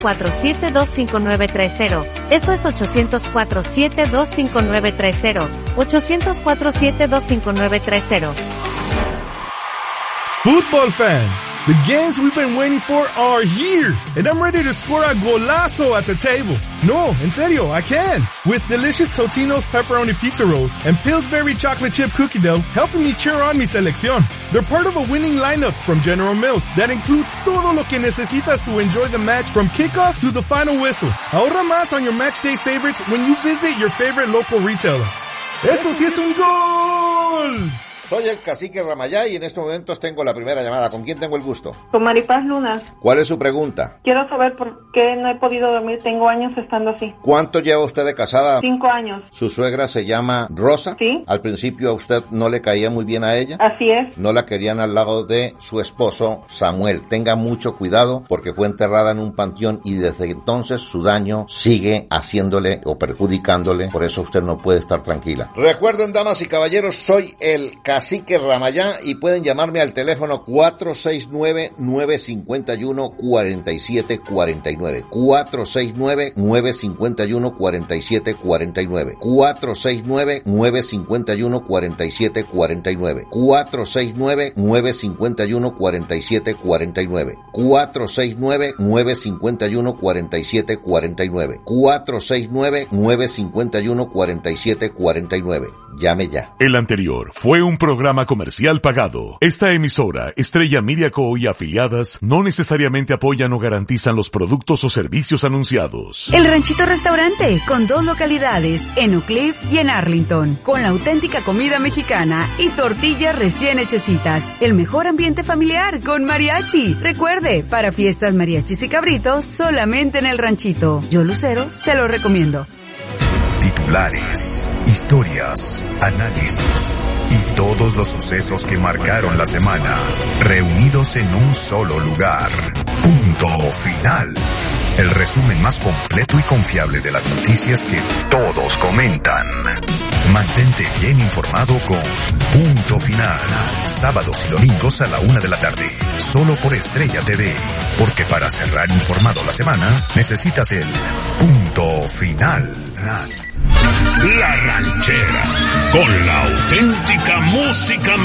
800-472-5930. Eso es 800-472-5930. 800-472-5930. Football fans, the games we've been waiting for are here, and I'm ready to score a golazo at the table. No, en serio, I can. With delicious Totino's pepperoni pizza rolls and Pillsbury chocolate chip cookie dough helping me cheer on mi selección. They're part of a winning lineup from General Mills that includes todo lo que necesitas to enjoy the match from kickoff to the final whistle. Ahorra más on your match day favorites when you visit your favorite local retailer. ¡Eso sí es un gol! Soy el Cacique Ramayá y en estos momentos tengo la primera llamada. ¿Con quién tengo el gusto? Con Maripaz Luna. ¿Cuál es su pregunta? Quiero saber por qué no he podido dormir. Tengo años estando así. ¿Cuánto lleva usted de casada? 5 años. ¿Su suegra se llama Rosa? Sí. ¿Al principio a usted no le caía muy bien a ella? Así es. No la querían al lado de su esposo Samuel. Tenga mucho cuidado porque fue enterrada en un panteón y desde entonces su daño sigue haciéndole o perjudicándole. Por eso usted no puede estar tranquila. Recuerden, damas y caballeros, soy el Cacique Ramayá y pueden llamarme al teléfono 469-951-4749. 469-951-4749. 469-951-4749. 469-951-4749. 469-951-4749. 469-951-4749. Llame ya. El anterior fue un programa comercial pagado. Esta emisora, Estrella Media Co. y afiliadas, no necesariamente apoyan o garantizan los productos o servicios anunciados. El Ranchito Restaurante, con 2 localidades, en Oak Cliff y en Arlington, con la auténtica comida mexicana y tortillas recién hechecitas. El mejor ambiente familiar con mariachi. Recuerde, para fiestas, mariachis y cabritos, solamente en el Ranchito. Yo, Lucero, se lo recomiendo. Titulares, historias, análisis y todos los sucesos que marcaron la semana, reunidos en un solo lugar. Punto Final. El resumen más completo y confiable de las noticias que todos comentan. Mantente bien informado con Punto Final. Sábados y domingos a la 1 de la tarde. Solo por Estrella TV. Porque para cerrar informado la semana, necesitas el Punto Final. La Ranchera, con la auténtica música